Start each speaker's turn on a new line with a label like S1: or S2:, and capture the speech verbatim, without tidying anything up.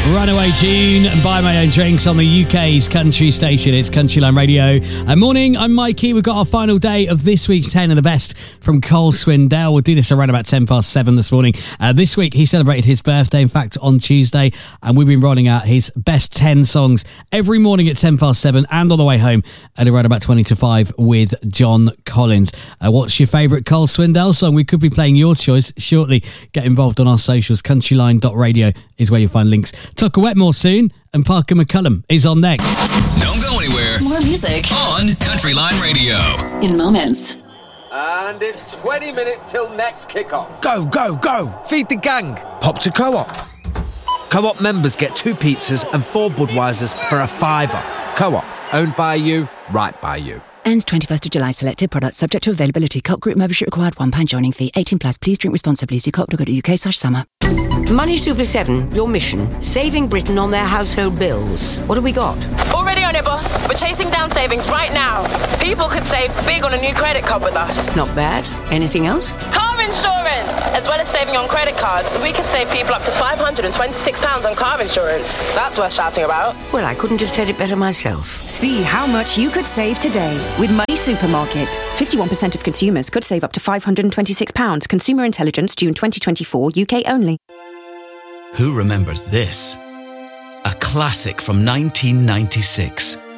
S1: Runaway tune and Buy My Own Drinks on the U K's country station. It's Country Line Radio. Uh, morning, I'm Mikey. We've got our final day of this week's ten of the best from Cole Swindell. We'll do this around about ten past seven this morning. Uh, this week, he celebrated his birthday, in fact, on Tuesday, and we've been rolling out his best ten songs every morning at ten past seven and on the way home at around about twenty to five with John Collins. Uh, what's your favourite Cole Swindell song? We could be playing your choice shortly. Get involved on our socials. countryline dot radio is where you'll find links. Tucker Wetmore soon, and Parker McCullum is on next.
S2: Don't go anywhere.
S3: More music
S2: on Country Line Radio.
S3: In moments.
S4: And it's twenty minutes till next kickoff.
S5: Go, go, go. Feed the gang. Hop to Co-op. Co-op members get two pizzas and four Budweisers for a fiver. Co-op. Owned by you, right by you.
S6: Ends twenty-first of July. Selected products subject to availability. Co-op group membership required. one pound joining fee. eighteen plus. Please drink responsibly. See co op dot co dot uk slash summer.
S7: Money Super seven, your mission, saving Britain on their household bills. What have we got?
S8: Already on it, boss. We're chasing down savings right now. People could save big on a new credit card with us.
S7: Not bad. Anything else?
S8: Car insurance! As well as saving on credit cards, we could save people up to five hundred twenty-six pounds on car insurance. That's worth shouting about.
S7: Well, I couldn't have said it better myself.
S9: See how much you could save today with Money Supermarket. fifty-one percent of consumers could save up to five hundred twenty-six pounds. Consumer Intelligence, June twenty twenty-four, U K only.
S2: Who remembers this? A classic from nineteen ninety-six.